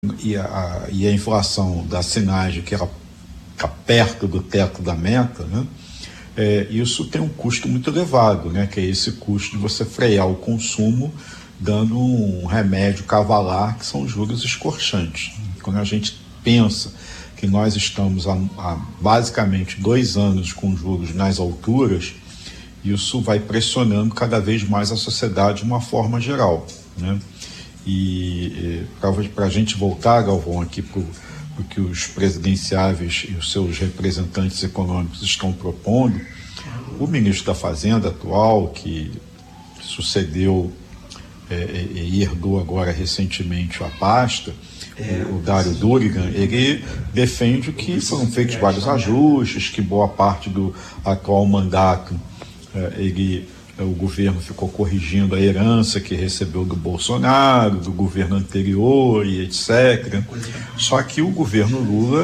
e a inflação da Sinage, que ela está perto do teto da meta, né? Isso tem um custo muito elevado, né? Que é esse custo de você frear o consumo dando um remédio cavalar, que são juros escorchantes. Quando a gente pensa que nós estamos há basicamente 2 anos com juros nas alturas, isso vai pressionando cada vez mais a sociedade de uma forma geral, né? E para a gente voltar, Galvão, aqui para o que os presidenciáveis e os seus representantes econômicos estão propondo, o ministro da Fazenda atual, que sucedeu e herdou agora recentemente a pasta, o Dário Durigan, ele defende que foram feitos vários ajustes, que boa parte do atual mandato o governo ficou corrigindo a herança que recebeu do Bolsonaro, do governo anterior e etc. Só que o governo Lula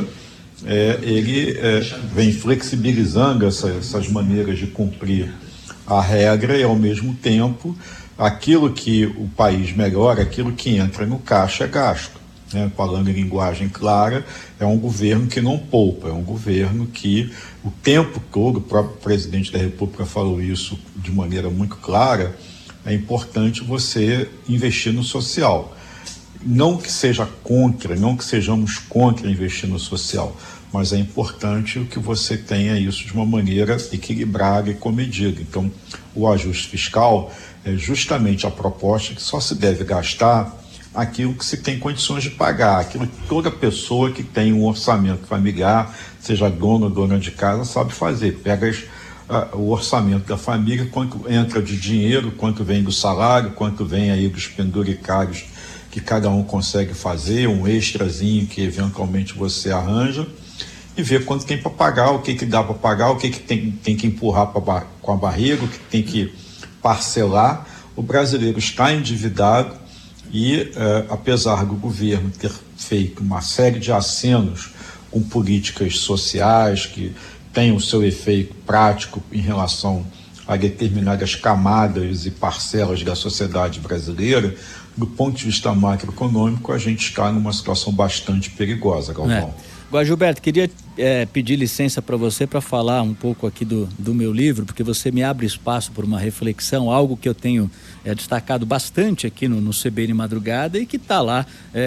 vem flexibilizando essas maneiras de cumprir a regra e, ao mesmo tempo, aquilo que o país melhora, aquilo que entra no caixa é gasto. Né? Falando em linguagem clara, é um governo que não poupa, é um governo que o tempo todo, o próprio presidente da República falou isso de maneira muito clara, é importante você investir no social. Não que seja contra, não que sejamos contra investir no social, mas é importante que você tenha isso de uma maneira equilibrada e comedida. Então, o ajuste fiscal é justamente a proposta que só se deve gastar aquilo que se tem condições de pagar, aquilo que toda pessoa que tem um orçamento familiar, seja dono ou dona de casa, sabe fazer. Pega o orçamento da família, quanto entra de dinheiro, quanto vem do salário, quanto vem aí dos penduricários que cada um consegue fazer, um extrazinho que eventualmente você arranja, e ver quanto tem para pagar, o que dá para pagar, o que tem que empurrar com a barriga, o que tem que parcelar. O brasileiro está endividado e, apesar do governo ter feito uma série de acenos com políticas sociais que têm o seu efeito prático em relação a determinadas camadas e parcelas da sociedade brasileira, do ponto de vista macroeconômico, a gente está numa situação bastante perigosa, Galvão. Agora, Gilberto, queria pedir licença para você para falar um pouco aqui do meu livro, porque você me abre espaço para uma reflexão, algo que eu tenho destacado bastante aqui no CBN Madrugada e que está lá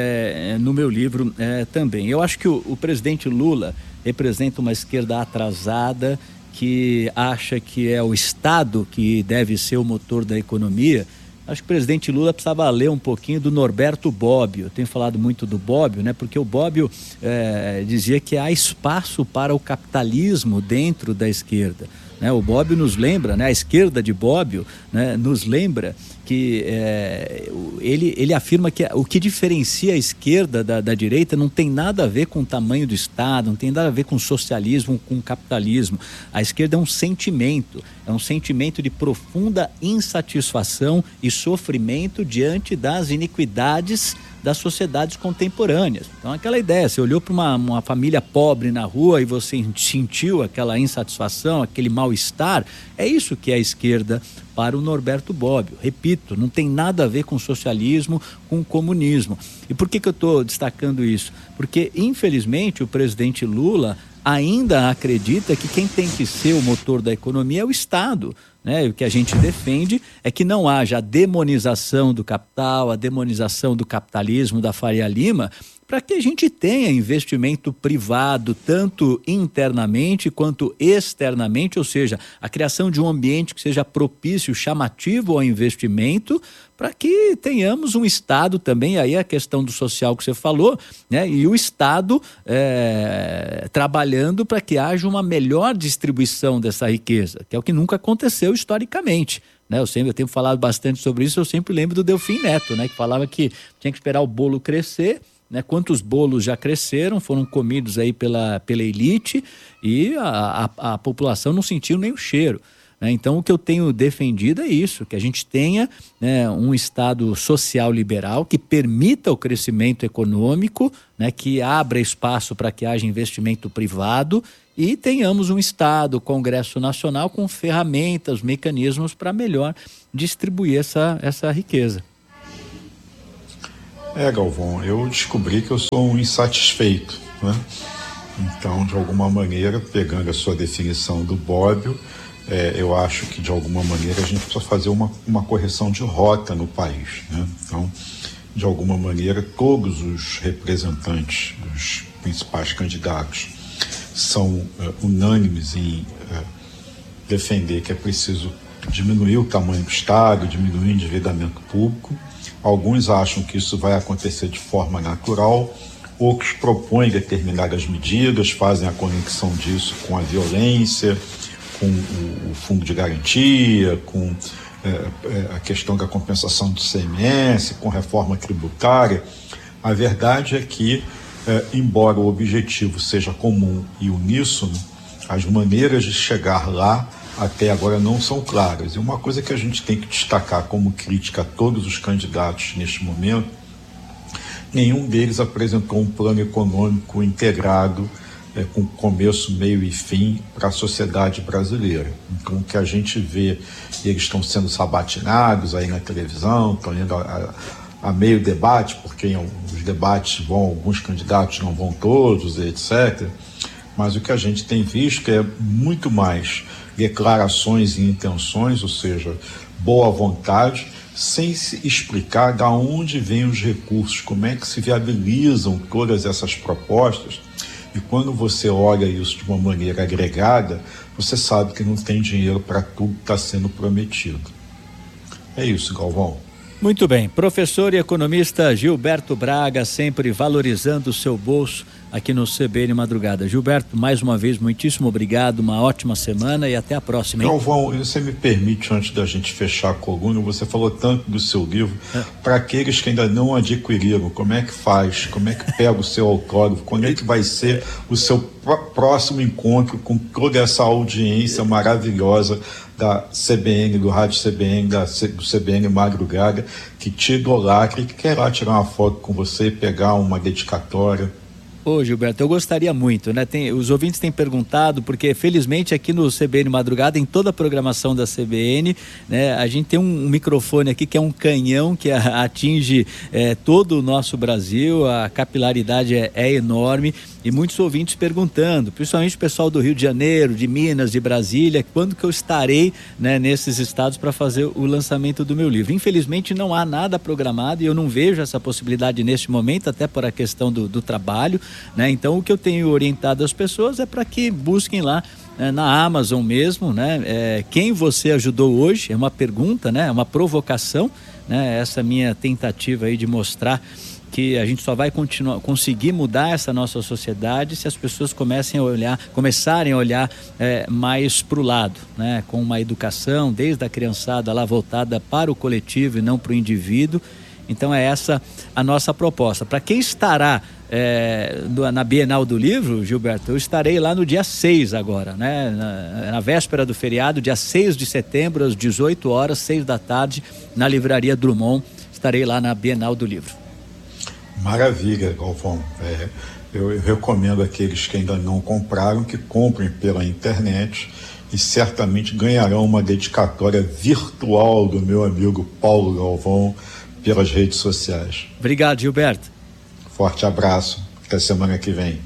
no meu livro também. Eu acho que o presidente Lula representa uma esquerda atrasada que acha que é o Estado que deve ser o motor da economia. Acho que o presidente Lula precisava ler um pouquinho do Norberto Bobbio. Eu tenho falado muito do Bobbio, né? Porque o Bobbio dizia que há espaço para o capitalismo dentro da esquerda. Né? O Bobbio nos lembra, né? A esquerda de Bobbio, né? Nos lembra que ele afirma que o que diferencia a esquerda da direita não tem nada a ver com o tamanho do Estado, não tem nada a ver com socialismo, com capitalismo. A esquerda é um sentimento de profunda insatisfação e sofrimento diante das iniquidades das sociedades contemporâneas. Então, aquela ideia, você olhou para uma família pobre na rua e você sentiu aquela insatisfação, aquele mal-estar, é isso que é a esquerda para o Norberto Bobbio. Repito, não tem nada a ver com socialismo, com comunismo. E por que eu estou destacando isso? Porque, infelizmente, o presidente Lula ainda acredita que quem tem que ser o motor da economia é o Estado. Né? E o que a gente defende é que não haja a demonização do capital, a demonização do capitalismo, da Faria Lima, para que a gente tenha investimento privado, tanto internamente quanto externamente, ou seja, a criação de um ambiente que seja propício, chamativo ao investimento, para que tenhamos um Estado também, aí a questão do social que você falou, né? E o Estado trabalhando para que haja uma melhor distribuição dessa riqueza, que é o que nunca aconteceu historicamente. Né? Eu tenho falado bastante sobre isso, eu sempre lembro do Delfim Neto, né? Que falava que tinha que esperar o bolo crescer. Né, quantos bolos já cresceram, foram comidos aí pela elite e a população não sentiu nem o cheiro. Né? Então, o que eu tenho defendido é isso, que a gente tenha, né, um Estado social liberal que permita o crescimento econômico, né, que abra espaço para que haja investimento privado e tenhamos um Estado, Congresso Nacional, com ferramentas, mecanismos para melhor distribuir essa riqueza. Galvão, eu descobri que eu sou um insatisfeito, né? Então, de alguma maneira, pegando a sua definição do Bobbio, eu acho que, de alguma maneira, a gente precisa fazer uma correção de rota no país, né? Então, de alguma maneira, todos os representantes dos principais candidatos são unânimes em defender que é preciso diminuir o tamanho do Estado, diminuir o endividamento público. Alguns acham que isso vai acontecer de forma natural, outros propõem determinadas medidas, fazem a conexão disso com a violência, com o fundo de garantia, com a questão da compensação do CMS, com reforma tributária. A verdade é que, embora o objetivo seja comum e uníssono, as maneiras de chegar lá até agora não são claras. E uma coisa que a gente tem que destacar como crítica a todos os candidatos neste momento, nenhum deles apresentou um plano econômico integrado, com começo, meio e fim para a sociedade brasileira. Então, o que a gente vê, eles estão sendo sabatinados aí na televisão, estão indo a meio debate, porque os debates vão, alguns candidatos não vão todos, etc. Mas o que a gente tem visto é muito mais declarações e intenções, ou seja, boa vontade, sem se explicar de onde vêm os recursos, como é que se viabilizam todas essas propostas. E quando você olha isso de uma maneira agregada, você sabe que não tem dinheiro para tudo que está sendo prometido. É isso, Galvão. Muito bem. Professor e economista Gilberto Braga, sempre valorizando o seu bolso aqui no CBN Madrugada. Gilberto, mais uma vez, muitíssimo obrigado, uma ótima semana e até a próxima, hein? Galvão, você me permite, antes da gente fechar a coluna, você falou tanto do seu livro, para aqueles que ainda não adquiriram, como é que faz, como é que pega o seu autógrafo, quando é que vai ser o seu próximo encontro com toda essa audiência maravilhosa da CBN, do Rádio CBN, do CBN Madrugada, que te idolatra e que quer lá tirar uma foto com você, pegar uma dedicatória? Ô Gilberto, eu gostaria muito, né? Os ouvintes têm perguntado, porque felizmente aqui no CBN Madrugada, em toda a programação da CBN, né, a gente tem um microfone aqui que é um canhão que atinge todo o nosso Brasil, a capilaridade é enorme, e muitos ouvintes perguntando, principalmente o pessoal do Rio de Janeiro, de Minas, de Brasília, quando que eu estarei, né, nesses estados para fazer o lançamento do meu livro. Infelizmente não há nada programado e eu não vejo essa possibilidade neste momento, até por a questão do trabalho, né? Então o que eu tenho orientado as pessoas é para que busquem lá na Amazon mesmo, né? Quem você ajudou hoje? É uma pergunta, né? É uma provocação, né? Essa minha tentativa aí de mostrar que a gente só vai conseguir mudar essa nossa sociedade se as pessoas começarem a olhar mais para o lado, né? Com uma educação desde a criançada lá voltada para o coletivo e não para o indivíduo. Então é essa a nossa proposta. Para quem estará na Bienal do Livro, Gilberto, eu estarei lá no dia 6 agora, né? Na véspera do feriado, dia 6 de setembro, às 18 horas, 6 da tarde, na Livraria Drummond, estarei lá na Bienal do Livro. Maravilha, Galvão. Eu recomendo àqueles que ainda não compraram que comprem pela internet e certamente ganharão uma dedicatória virtual do meu amigo Paulo Galvão pelas redes sociais. Obrigado, Gilberto. Forte abraço. Até semana que vem.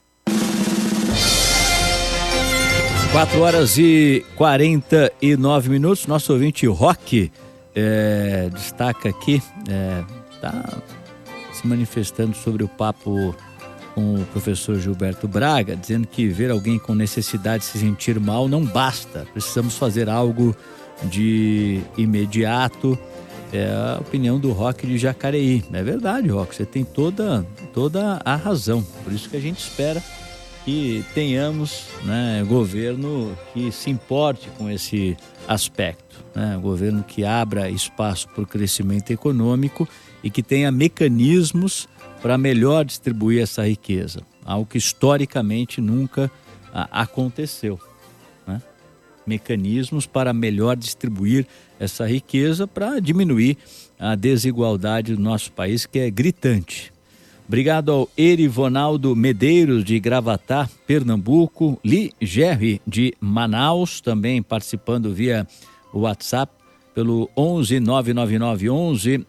4h49. Nosso ouvinte Roque destaca aqui, está se manifestando sobre o papo com o professor Gilberto Braga, dizendo que ver alguém com necessidade de se sentir mal não basta, precisamos fazer algo de imediato. É a opinião do Roque de Jacareí. É verdade, Roque, você tem toda a razão, por isso que a gente espera que tenhamos, né, governo que se importe com esse aspecto, né? Governo que abra espaço para o crescimento econômico e que tenha mecanismos para melhor distribuir essa riqueza, algo que historicamente nunca aconteceu, né? Mecanismos para melhor distribuir essa riqueza para diminuir a desigualdade do nosso país, que é gritante. Obrigado ao Erivonaldo Medeiros, de Gravatá, Pernambuco, Li Gerri, de Manaus, também participando via WhatsApp. pelo 11 999 11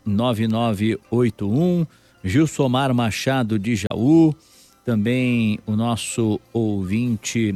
9981, Gilsomar Machado de Jaú, também o nosso ouvinte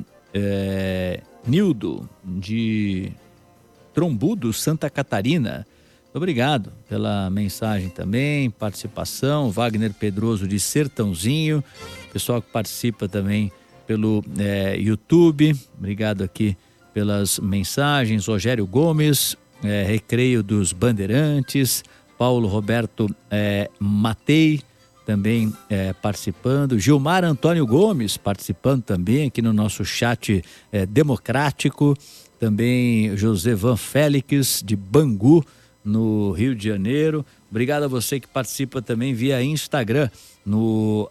Nildo de Trombudo, Santa Catarina. Obrigado pela mensagem também, participação. Wagner Pedroso de Sertãozinho, pessoal que participa também pelo YouTube, obrigado aqui pelas mensagens. Rogério Gomes, Recreio dos Bandeirantes, Paulo Roberto Matei também participando, Gilmar Antônio Gomes participando também aqui no nosso chat democrático, também José Van Félix de Bangu, no Rio de Janeiro. Obrigado a você que participa também via Instagram, no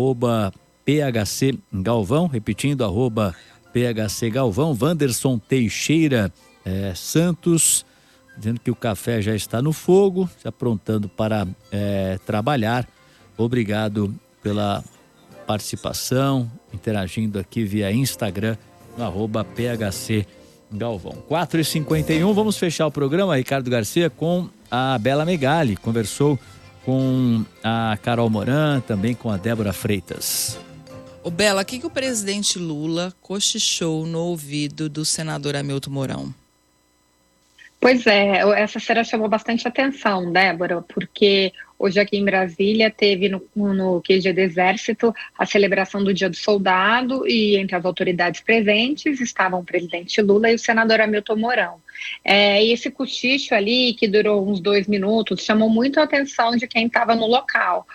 @PHC Galvão, repetindo, @PHC Galvão. Wanderson Teixeira Santos, dizendo que o café já está no fogo, se aprontando para trabalhar. Obrigado pela participação, interagindo aqui via Instagram, no @PHC Galvão. 4h51, vamos fechar o programa, Ricardo Garcia, com a Bela Megali. Conversou com a Carol Moran, também com a Débora Freitas. Ô Bela, o que o presidente Lula cochichou no ouvido do senador Hamilton Mourão? Pois é, essa cena chamou bastante atenção, Débora, porque hoje aqui em Brasília teve no QG do Exército a celebração do Dia do Soldado e entre as autoridades presentes estavam o presidente Lula e o senador Hamilton Mourão. E esse cochicho ali, que durou uns 2 minutos, chamou muito a atenção de quem estava no local.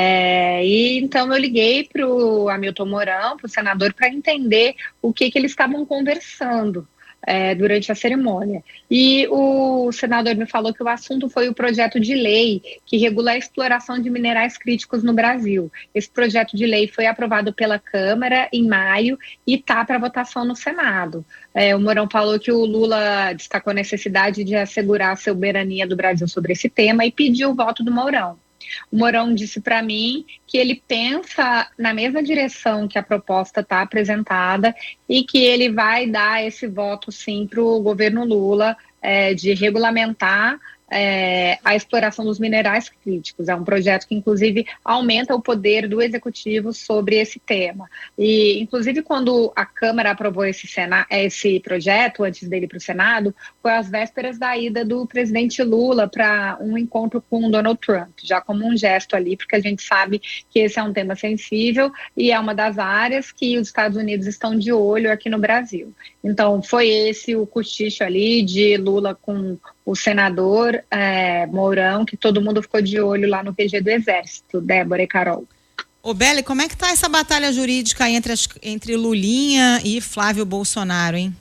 E então eu liguei para o Hamilton Mourão, para o senador, para entender o que eles estavam conversando durante a cerimônia. E o senador me falou que o assunto foi o projeto de lei que regula a exploração de minerais críticos no Brasil. Esse projeto de lei foi aprovado pela Câmara em maio e está para votação no Senado. O Mourão falou que o Lula destacou a necessidade de assegurar a soberania do Brasil sobre esse tema e pediu o voto do Mourão. O Mourão disse para mim que ele pensa na mesma direção que a proposta está apresentada e que ele vai dar esse voto sim para o governo Lula de regulamentar a exploração dos minerais críticos. É um projeto que, inclusive, aumenta o poder do Executivo sobre esse tema. E, inclusive, quando a Câmara aprovou esse projeto, antes dele para o Senado, foi às vésperas da ida do presidente Lula para um encontro com o Donald Trump, já como um gesto ali, porque a gente sabe que esse é um tema sensível e é uma das áreas que os Estados Unidos estão de olho aqui no Brasil. Então, foi esse o cochicho ali de Lula com o senador Mourão, que todo mundo ficou de olho lá no QG do Exército, Débora e Carol. Ô Bela, como é que tá essa batalha jurídica entre Lulinha e Flávio Bolsonaro, hein?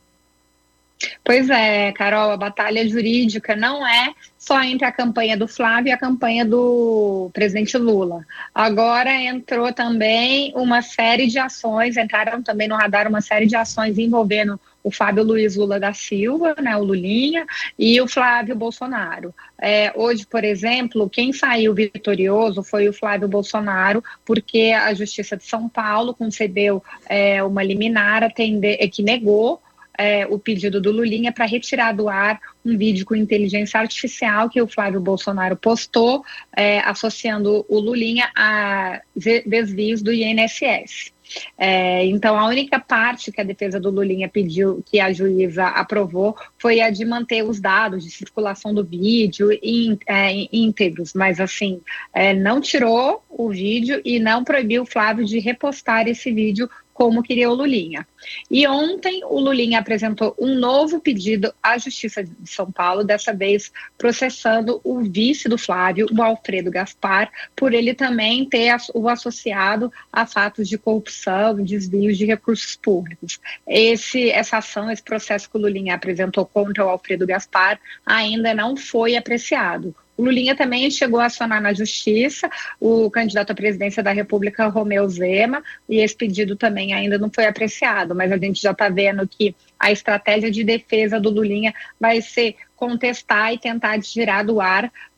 Pois é, Carol, a batalha jurídica não é só entre a campanha do Flávio e a campanha do presidente Lula. Agora entrou também uma série de ações, entraram também no radar uma série de ações envolvendo o Fábio Luiz Lula da Silva, né, o Lulinha, e o Flávio Bolsonaro. Hoje, por exemplo, quem saiu vitorioso foi o Flávio Bolsonaro, porque a Justiça de São Paulo concedeu uma liminar que negou o pedido do Lulinha para retirar do ar um vídeo com inteligência artificial que o Flávio Bolsonaro postou, associando o Lulinha a desvios do INSS. Então, a única parte que a defesa do Lulinha pediu, que a juíza aprovou, foi a de manter os dados de circulação do vídeo íntegros, mas assim, não tirou o vídeo e não proibiu o Flávio de repostar esse vídeo como queria o Lulinha. E ontem o Lulinha apresentou um novo pedido à Justiça de São Paulo, dessa vez processando o vice do Flávio, o Alfredo Gaspar, por ele também ter o associado a fatos de corrupção e desvios de recursos públicos. Essa ação, esse processo que o Lulinha apresentou contra o Alfredo Gaspar ainda não foi apreciado. O Lulinha também chegou a acionar na Justiça o candidato à presidência da República, Romeu Zema, e esse pedido também ainda não foi apreciado, mas a gente já está vendo que a estratégia de defesa do Lulinha vai ser contestar e tentar tirar do ar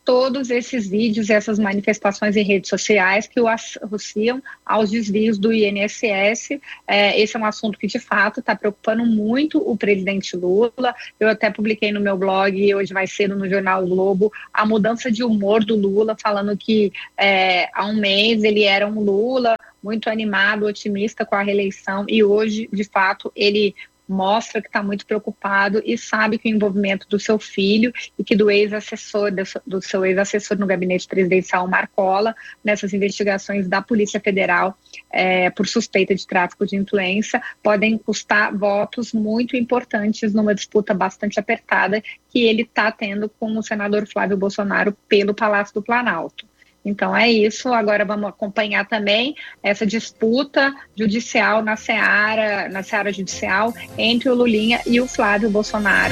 todos esses vídeos e essas manifestações em redes sociais que o associam aos desvios do INSS. Esse é um assunto que, de fato, está preocupando muito o presidente Lula. Eu até publiquei no meu blog, hoje mais cedo, no Jornal o Globo, a mudança de humor do Lula, falando que há um mês ele era um Lula muito animado, otimista com a reeleição, e hoje, de fato, ele mostra que está muito preocupado e sabe que o envolvimento do seu filho e que do seu ex-assessor no gabinete presidencial, Marcola, nessas investigações da Polícia Federal por suspeita de tráfico de influência, podem custar votos muito importantes numa disputa bastante apertada que ele está tendo com o senador Flávio Bolsonaro pelo Palácio do Planalto. Então é isso, agora vamos acompanhar também essa disputa judicial na seara judicial entre o Lulinha e o Flávio Bolsonaro.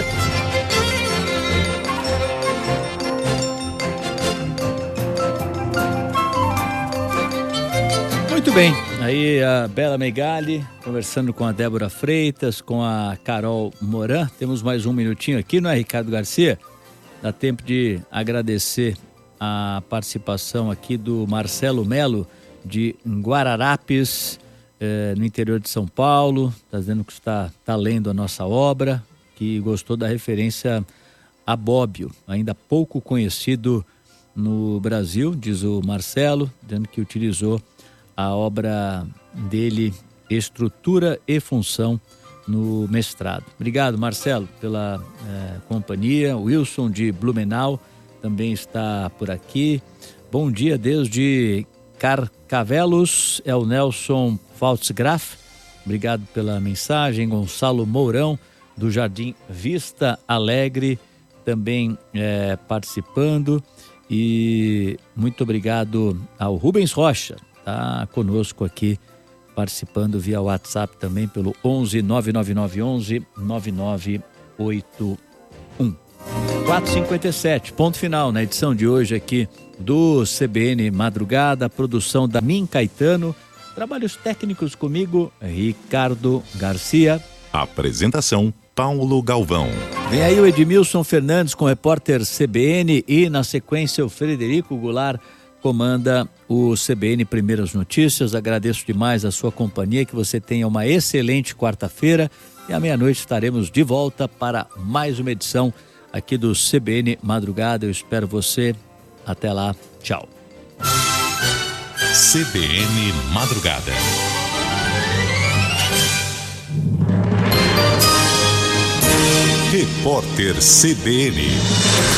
Muito bem, aí a Bela Megali conversando com a Débora Freitas, com a Carol Moran. Temos mais um minutinho aqui, não é, Ricardo Garcia? Dá tempo de agradecer a participação aqui do Marcelo Melo, de Guararapes, no interior de São Paulo. Está dizendo que está lendo a nossa obra, que gostou da referência a Bobbio, ainda pouco conhecido no Brasil, diz o Marcelo, dizendo que utilizou a obra dele, Estrutura e Função, no mestrado. Obrigado, Marcelo, pela companhia. Wilson de Blumenau também está por aqui. Bom dia desde Carcavelos, é o Nelson Faltzgraf. Obrigado pela mensagem. Gonçalo Mourão, do Jardim Vista Alegre, também participando. E muito obrigado ao Rubens Rocha, está conosco aqui, participando via WhatsApp também pelo 11 999 11 9981. 4h57, ponto final na edição de hoje aqui do CBN Madrugada, produção da Min Caetano, trabalhos técnicos comigo, Ricardo Garcia. Apresentação, Paulo Galvão. Vem aí o Edmilson Fernandes com o repórter CBN e, na sequência, o Frederico Goulart comanda o CBN Primeiras Notícias. Agradeço demais a sua companhia, que você tenha uma excelente quarta-feira e à meia-noite estaremos de volta para mais uma edição aqui do CBN Madrugada. Eu espero você. Até lá. Tchau. CBN Madrugada. Repórter CBN.